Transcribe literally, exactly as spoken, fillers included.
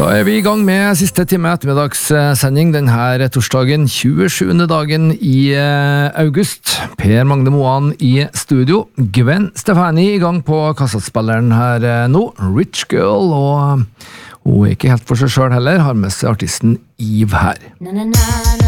Da er vi i gang med siste time ettermiddagssending denne torsdagen, tjuesjuende dagen i august. Per Magne Moan i studio. Gwen Stefani i gang på kassettspilleren her nå. Rich Girl, og hun er ikke helt for seg selv heller, har med seg artisten Eve her.